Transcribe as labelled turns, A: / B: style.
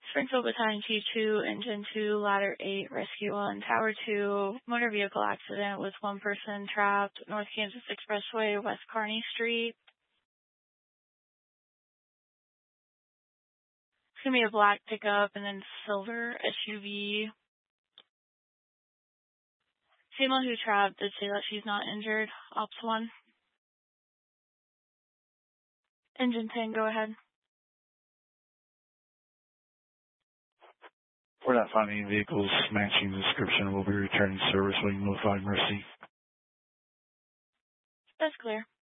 A: Springfield Battalion T2, Engine 2, Ladder 8, Rescue 1, Tower 2, motor vehicle accident with one person trapped, North Kansas Expressway, West Kearney Street. It's going to be a black pickup and then silver SUV. Female who trapped did say that she's not injured. Ops 1. Engine 10, go ahead.
B: We're not finding any vehicles matching the description. We'll be returning service when you notify Mercy.
A: That's clear.